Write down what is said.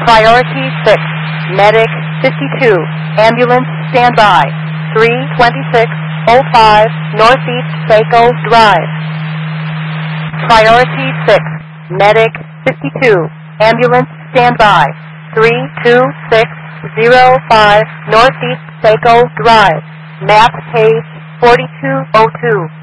Priority 6, Medic 52, Ambulance standby, 32605 Northeast Saco Drive. Priority 6, Medic 52, Ambulance standby, 32605 Northeast Saco Drive. Map page 4202.